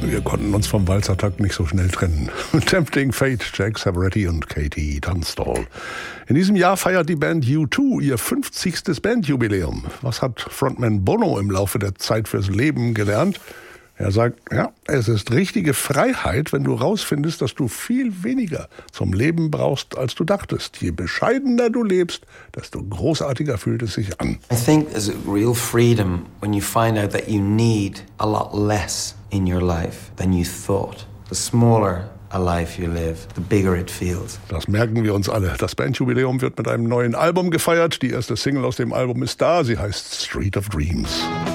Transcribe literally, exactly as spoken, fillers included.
Wir konnten uns vom Walzertakt nicht so schnell trennen. Tempting Fate, Jack Savoretti und Katie Tunstall. In diesem Jahr feiert die Band U zwei ihr fünfzigstes Bandjubiläum. Was hat Frontman Bono im Laufe der Zeit fürs Leben gelernt? Er sagt, ja, es ist richtige Freiheit, wenn du rausfindest, dass du viel weniger zum Leben brauchst, als du dachtest. Je bescheidener du lebst, desto großartiger fühlt es sich an. I think there's a real freedom when you find out that you need a lot less in your life than you thought. The smaller a life you live, the bigger it feels. Das merken wir uns alle. Das Bandjubiläum wird mit einem neuen Album gefeiert. Die erste Single aus dem Album ist da. Sie heißt Street of Dreams.